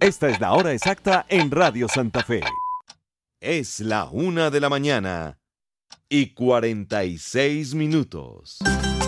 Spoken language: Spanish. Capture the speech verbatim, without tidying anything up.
Esta es la hora exacta en Radio Santa Fe. Es la una de la mañana y cuarenta y seis minutos.